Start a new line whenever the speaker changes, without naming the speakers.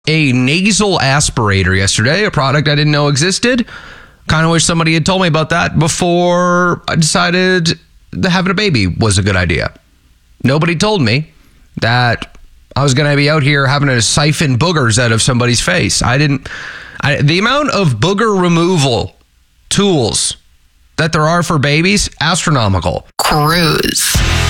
a nasal aspirator yesterday, a product I didn't know existed. Kind of wish somebody had told me about that before I decided that having a baby was a good idea. Nobody told me that I was going to be out here having to siphon boogers out of somebody's face. The amount of booger removal tools that there are for babies, astronomical.
Cruise.